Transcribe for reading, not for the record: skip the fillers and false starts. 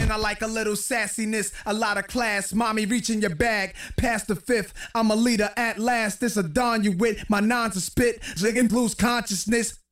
and I like a little sassiness, a lot of class. Mommy reaching your bag, past the fifth. I'm a leader at last. This a dawn you with. My nines are spit, zigging blues consciousness.